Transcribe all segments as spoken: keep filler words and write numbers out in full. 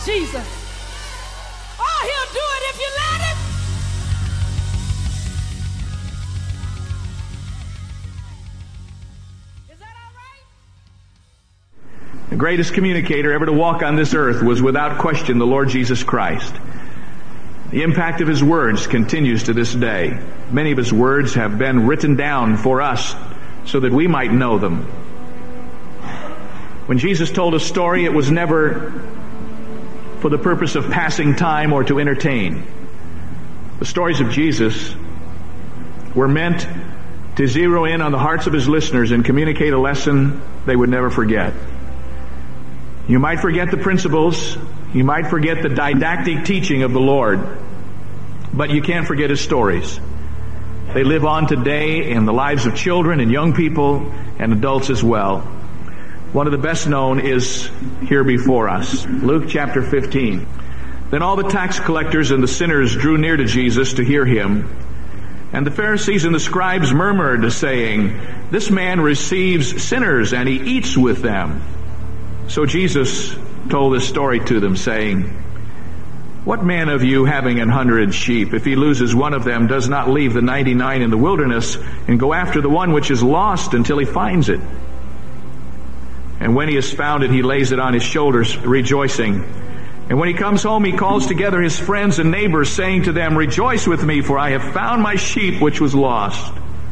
Jesus. Oh, he'll do it if you let him. Is that all right? The greatest communicator ever to walk on this earth was without question the Lord Jesus Christ. The impact of his words continues to this day. Many of his words have been written down for us so that we might know them. When Jesus told a story, it was never for the purpose of passing time or to entertain. The stories of Jesus were meant to zero in on the hearts of his listeners and communicate a lesson they would never forget. You might forget the principles, you might forget the didactic teaching of the Lord, but you can't forget his stories. They live on today in the lives of children and young people and adults as well. One of the best known is here before us, Luke chapter fifteen. Then all the tax collectors and the sinners drew near to Jesus to hear him. And the Pharisees and the scribes murmured, saying, "This man receives sinners and he eats with them." So Jesus told this story to them, saying, "What man of you, having an hundred sheep, if he loses one of them, does not leave the ninety-nine in the wilderness and go after the one which is lost until he finds it? And when he has found it, he lays it on his shoulders, rejoicing. And when he comes home, he calls together his friends and neighbors, saying to them, 'Rejoice with me, for I have found my sheep which was lost.'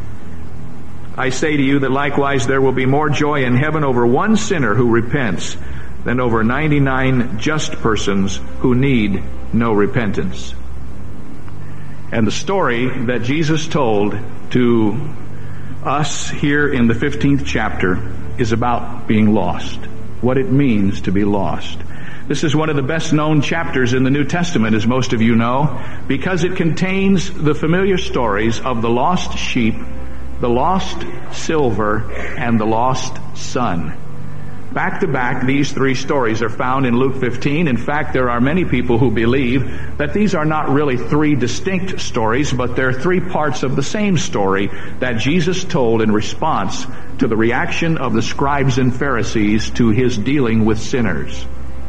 I say to you that likewise there will be more joy in heaven over one sinner who repents than over ninety-nine just persons who need no repentance." And the story that Jesus told to us here in the fifteenth chapter is about being lost, what it means to be lost. This is one of the best known chapters in the New Testament, as most of you know, because it contains the familiar stories of the lost sheep, the lost silver, and the lost son. Back to back, these three stories are found in Luke fifteen. In fact, there are many people who believe that these are not really three distinct stories, but they're three parts of the same story that Jesus told in response to the reaction of the scribes and Pharisees to his dealing with sinners.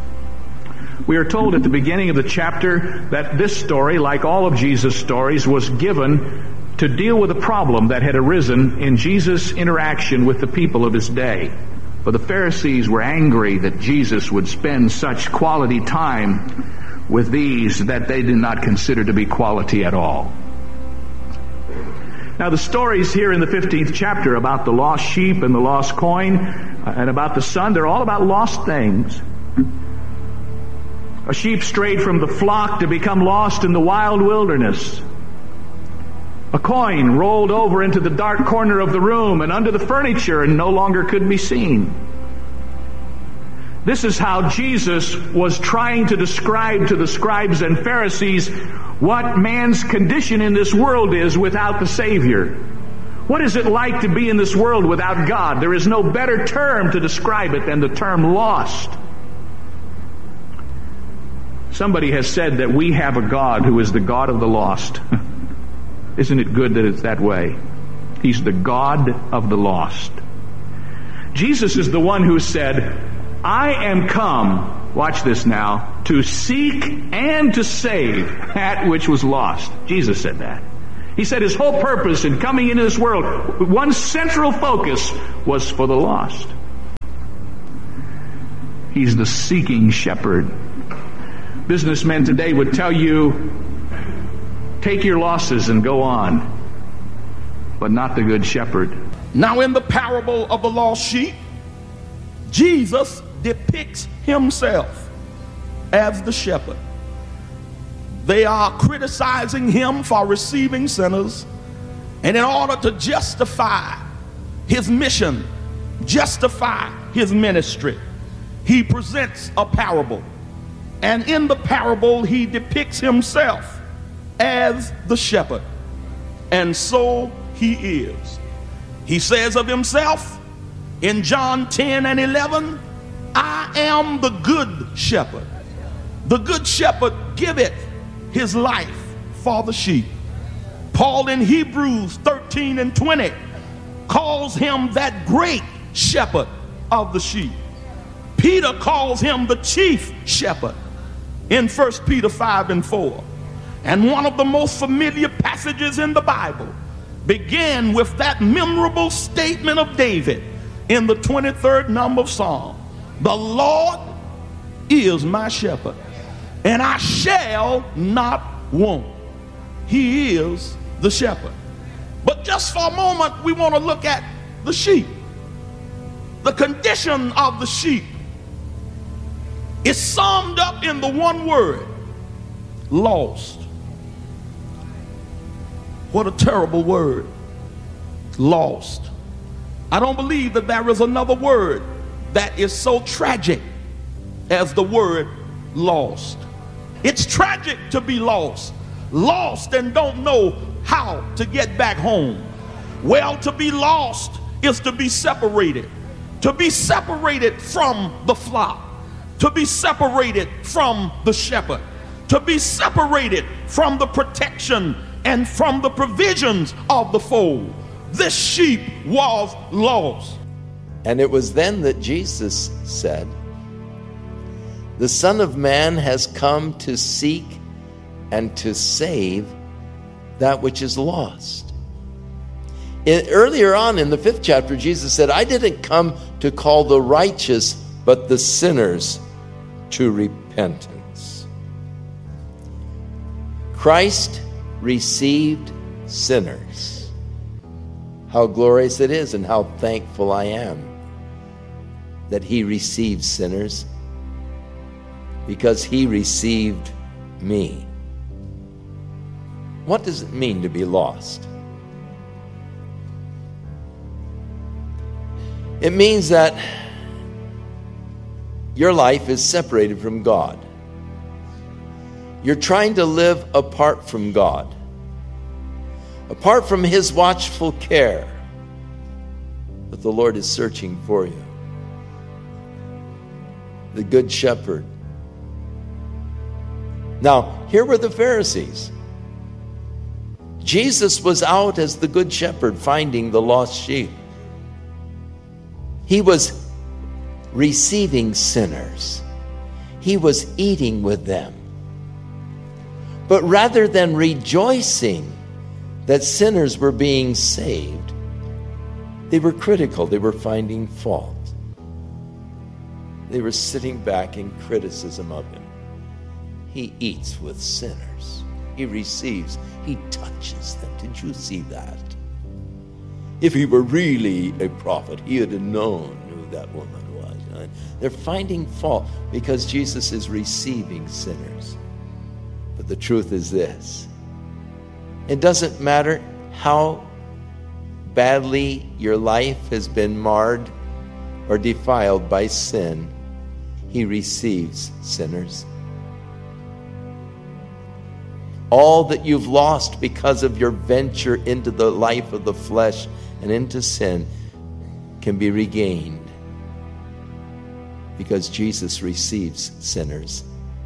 We are told at the beginning of the chapter that this story, like all of Jesus' stories, was given to deal with a problem that had arisen in Jesus' interaction with the people of his day. For the Pharisees were angry that Jesus would spend such quality time with these that they did not consider to be quality at all. Now the stories here in the fifteenth chapter about the lost sheep and the lost coin and about the son, they're all about lost things. A sheep strayed from the flock to become lost in the wild wilderness. A coin rolled over into the dark corner of the room and under the furniture and no longer could be seen. This is how Jesus was trying to describe to the scribes and Pharisees what man's condition in this world is without the Savior. What is it like to be in this world without God? There is no better term to describe it than the term lost. Somebody has said that we have a God who is the God of the lost. Isn't it good that it's that way? He's the God of the lost. Jesus is the one who said, "I am come," watch this now, "to seek and to save that which was lost." Jesus said that. He said his whole purpose in coming into this world, one central focus, was for the lost. He's the seeking shepherd. Businessmen today would tell you, take your losses and go on, but not the good shepherd. Now in the parable of the lost sheep, Jesus depicts himself as the shepherd. They are criticizing him for receiving sinners, and in order to justify his mission, justify his ministry, he presents a parable. And in the parable, he depicts himself as the shepherd. And so he is. He says of himself in John ten and eleven, "I am the good shepherd. The good shepherd giveth his life for the sheep." Paul in Hebrews thirteen and twenty calls him that great shepherd of the sheep. Peter calls him the chief shepherd. in First Peter five and four. And one of the most familiar passages in the Bible began with that memorable statement of David in the twenty-third number of Psalm. The Lord is my shepherd, and I shall not want. He is the shepherd. But just for a moment, we want to look at the sheep. The condition of the sheep is summed up in the one word, lost. What a terrible word, lost. I don't believe that there is another word that is so tragic as the word lost. It's tragic to be lost. Lost and don't know how to get back home. Well, to be lost is to be separated. To be separated from the flock. To be separated from the shepherd. To be separated from the protection and from the provisions of the fold. This sheep was lost. And it was then that Jesus said, "The Son of Man has come to seek and to save that which is lost." In, earlier on in the fifth chapter, Jesus said, "I didn't come to call the righteous, but the sinners to repentance." Christ received sinners. How glorious it is, and how thankful I am that he received sinners, because he received me. What does it mean to be lost? It means that your life is separated from God. You're trying to live apart from God, apart from his watchful care. But the Lord is searching for you. The Good Shepherd. Now, here were the Pharisees. Jesus was out as the Good Shepherd finding the lost sheep. He was receiving sinners. He was eating with them. But rather than rejoicing that sinners were being saved, they were critical. They were finding fault. They were sitting back in criticism of him. He eats with sinners. He receives. He touches them. Did you see that? If he were really a prophet, he would have known who that woman was. They're finding fault because Jesus is receiving sinners. But the truth is this: it doesn't matter how badly your life has been marred or defiled by sin, he receives sinners. All that you've lost because of your venture into the life of the flesh and into sin can be regained because Jesus receives sinners.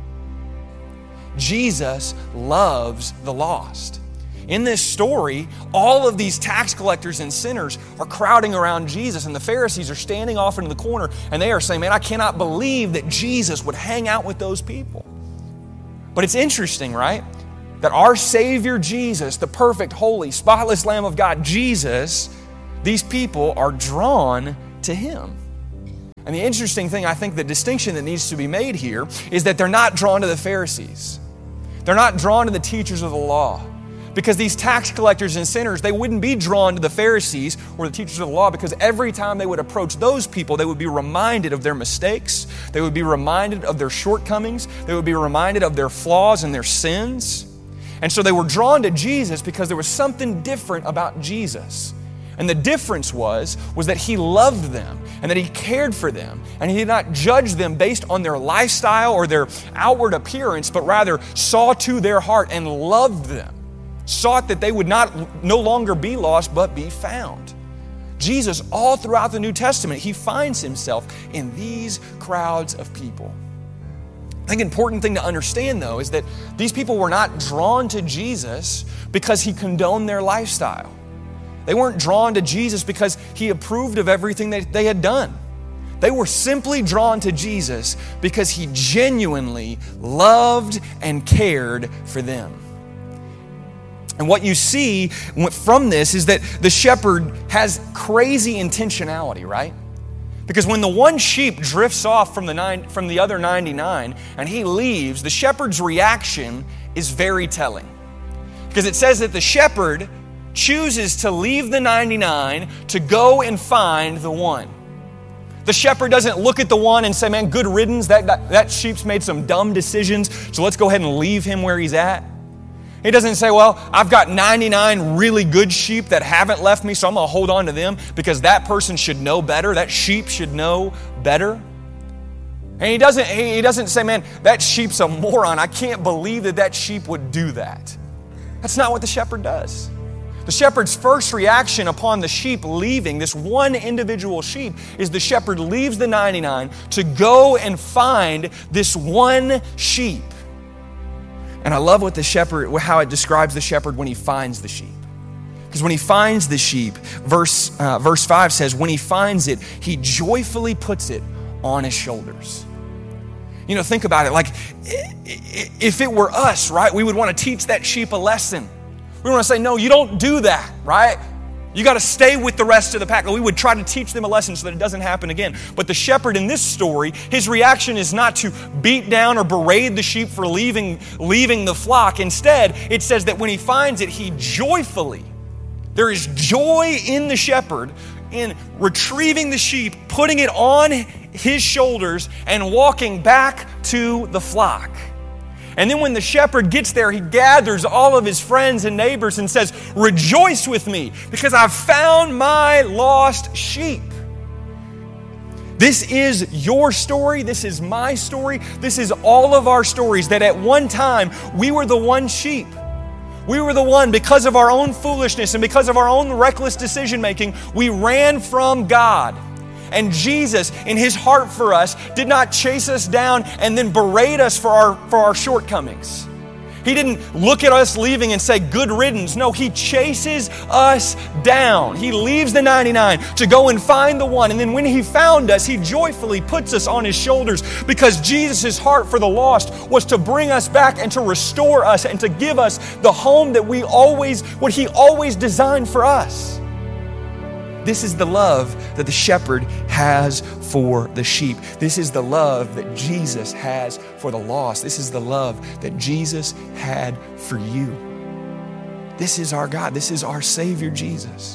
Jesus loves the lost. In this story, all of these tax collectors and sinners are crowding around Jesus, and the Pharisees are standing off into the corner, and they are saying, "Man, I cannot believe that Jesus would hang out with those people." But it's interesting, right? That our Savior Jesus, the perfect, holy, spotless Lamb of God, Jesus, these people are drawn to him. And the interesting thing, I think the distinction that needs to be made here is that they're not drawn to the Pharisees. They're not drawn to the teachers of the law. Because these tax collectors and sinners, they wouldn't be drawn to the Pharisees or the teachers of the law, because every time they would approach those people, they would be reminded of their mistakes. They would be reminded of their shortcomings. They would be reminded of their flaws and their sins. And so they were drawn to Jesus because there was something different about Jesus. And the difference was, was that he loved them and that he cared for them. And he did not judge them based on their lifestyle or their outward appearance, but rather saw to their heart and loved them. Sought that they would not no longer be lost, but be found. Jesus, all throughout the New Testament, he finds himself in these crowds of people. I think an important thing to understand, though, is that these people were not drawn to Jesus because he condoned their lifestyle. They weren't drawn to Jesus because he approved of everything that they had done. They were simply drawn to Jesus because he genuinely loved and cared for them. And what you see from this is that the shepherd has crazy intentionality, right? Because when the one sheep drifts off from the nine, from the other ninety-nine and he leaves, the shepherd's reaction is very telling. Because it says that the shepherd chooses to leave the ninety-nine to go and find the one. The shepherd doesn't look at the one and say, man, good riddance, that, that, that sheep's made some dumb decisions, so let's go ahead and leave him where he's at. He doesn't say, well, I've got ninety-nine really good sheep that haven't left me, so I'm going to hold on to them because that person should know better. That sheep should know better. And he doesn't, he doesn't say, man, that sheep's a moron. I can't believe that that sheep would do that. That's not what the shepherd does. The shepherd's first reaction upon the sheep leaving, this one individual sheep, is the shepherd leaves the ninety-nine to go and find this one sheep. And I love what the shepherd, how it describes the shepherd when he finds the sheep. Because when he finds the sheep, verse, uh, verse five says, when he finds it, he joyfully puts it on his shoulders. You know, think about it. Like, if it were us, right, we would want to teach that sheep a lesson. We want to say, no, you don't do that, right? You got to stay with the rest of the pack. We would try to teach them a lesson so that it doesn't happen again. But the shepherd in this story, his reaction is not to beat down or berate the sheep for leaving, leaving the flock. Instead, it says that when he finds it, he joyfully, there is joy in the shepherd in retrieving the sheep, putting it on his shoulders, and walking back to the flock. And then when the shepherd gets there, he gathers all of his friends and neighbors and says, rejoice with me because I've found my lost sheep. This is your story. This is my story. This is all of our stories, that at one time we were the one sheep. We were the one, because of our own foolishness and because of our own reckless decision making, we ran from God. And Jesus, in his heart for us, did not chase us down and then berate us for our, for our shortcomings. He didn't look at us leaving and say, good riddance. No, he chases us down. He leaves the ninety-nine to go and find the one. And then when he found us, he joyfully puts us on his shoulders because Jesus' heart for the lost was to bring us back and to restore us and to give us the home that we always, what he always designed for us. This is the love that the shepherd has for the sheep. This is the love that Jesus has for the lost. This is the love that Jesus had for you. This is our God. This is our Savior, Jesus.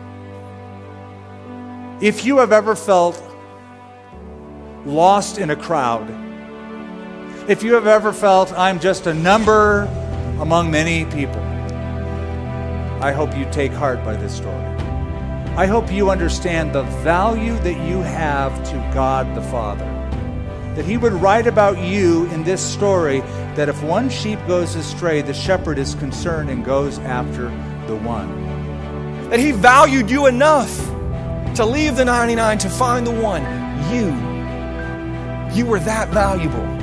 If you have ever felt lost in a crowd, if you have ever felt I'm just a number among many people, I hope you take heart by this story. I hope you understand the value that you have to God the Father. That he would write about you in this story, that if one sheep goes astray, the shepherd is concerned and goes after the one. That he valued you enough to leave the ninety-nine to find the one. You, you were that valuable.